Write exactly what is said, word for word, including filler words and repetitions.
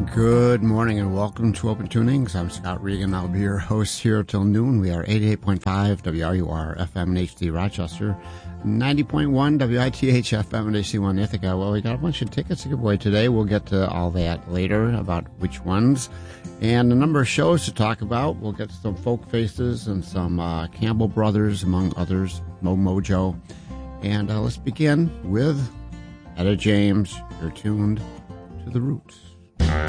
Good morning and welcome to Open Tunings. I'm Scott Regan. I'll be your host here till noon. We are eighty-eight point five W R U R F M and H D Rochester, ninety point one W I T H F M and H D one Ithaca. Well, we got a bunch of tickets to give away today. We'll get to all that later about which ones. And a number of shows to talk about. We'll get some folk faces and some uh, Campbell Brothers, among others, Mo Mojo. And uh, let's begin with Etta James. You're tuned to The Roots.